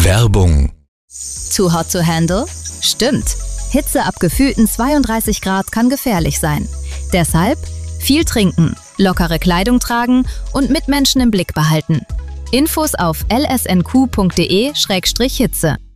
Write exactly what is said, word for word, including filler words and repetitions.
Werbung. Too hot to handle? Stimmt. Hitze ab gefühlten zweiunddreißig Grad kann gefährlich sein. Deshalb viel trinken, lockere Kleidung tragen und Mitmenschen im Blick behalten. Infos auf l s n q punkt d e Schrägstrich Hitze.